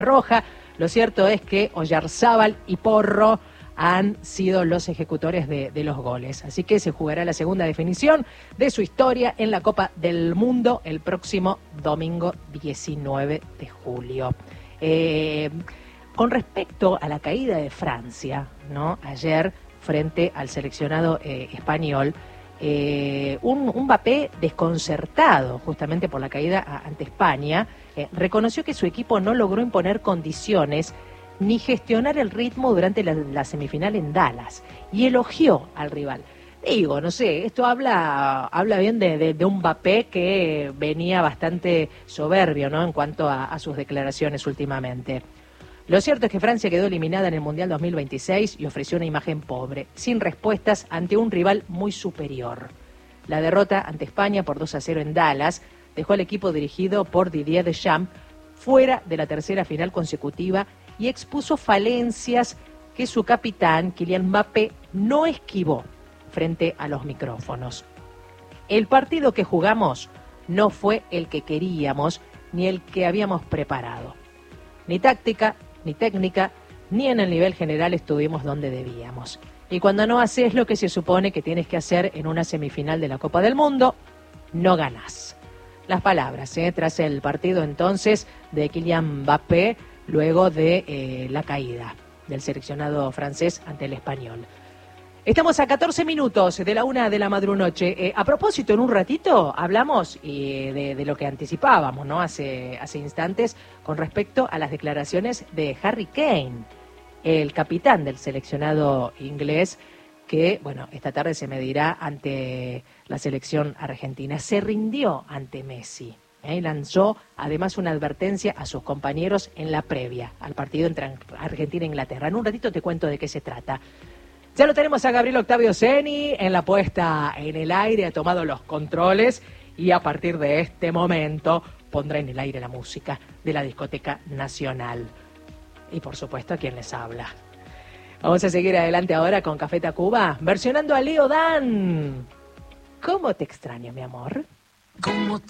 roja. Lo cierto es que Oyarzábal y Porro han sido los ejecutores de los goles. Así que se jugará la segunda definición de su historia en la Copa del Mundo el próximo domingo 19 de julio. Con respecto a la caída de Francia, ¿no? Ayer frente al seleccionado español, un Mbappé desconcertado justamente por la caída ante España, reconoció que su equipo no logró imponer condiciones ni gestionar el ritmo durante la semifinal en Dallas, y elogió al rival. Digo, no sé, esto habla bien de un Mbappé que venía bastante soberbio, ¿no?, en cuanto a sus declaraciones últimamente. Lo cierto es que Francia quedó eliminada en el Mundial 2026 y ofreció una imagen pobre, sin respuestas ante un rival muy superior. La derrota ante España por 2-0 en Dallas dejó al equipo dirigido por Didier Deschamps fuera de la tercera final consecutiva y expuso falencias que su capitán, Kylian Mbappé, no esquivó frente a los micrófonos. El partido que jugamos no fue el que queríamos ni el que habíamos preparado. Ni táctica, ni técnica, ni en el nivel general estuvimos donde debíamos. Y cuando no haces lo que se supone que tienes que hacer en una semifinal de la Copa del Mundo, no ganás. Las palabras, tras el partido entonces de Kylian Mbappé, luego de la caída del seleccionado francés ante el español. Estamos a 14 minutos de la 1 de la madrunoche. A propósito, en un ratito hablamos de lo que anticipábamos, ¿no?, hace instantes, con respecto a las declaraciones de Harry Kane, el capitán del seleccionado inglés, que, bueno, esta tarde se medirá ante la selección argentina. Se rindió ante Messi. Lanzó además una advertencia a sus compañeros en la previa al partido entre Argentina e Inglaterra. En un ratito te cuento de qué se trata. Ya lo tenemos a Gabriel Octavio Ceni en la puesta en el aire, ha tomado los controles y a partir de este momento pondrá en el aire la música de la Discoteca Nacional. Y por supuesto, a quien les habla. Vamos a seguir adelante ahora con Café Tacuba, versionando a Leo Dan. ¿Cómo te extraño, mi amor? ¿Cómo